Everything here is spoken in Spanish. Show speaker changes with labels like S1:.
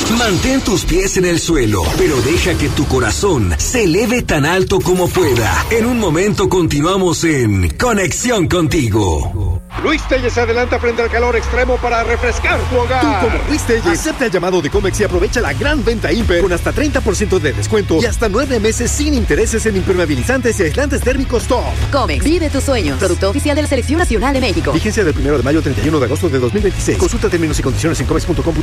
S1: Mantén tus pies en el suelo, pero deja que tu corazón se eleve tan alto como pueda. En un momento continuamos en Conexión Contigo.
S2: Luis Telles se adelanta frente al calor extremo para refrescar tu hogar.
S3: Tú, como Luis Telles, acepta el llamado de Comex y aprovecha la gran venta Imper con hasta 30% de descuento y hasta 9 meses sin intereses en impermeabilizantes y aislantes térmicos top.
S4: Comex, vive tus sueños. Producto oficial de la Selección Nacional de México.
S3: Vigencia del 1 de mayo al 31 de agosto de 2026. Consulta términos y condiciones en comex.com.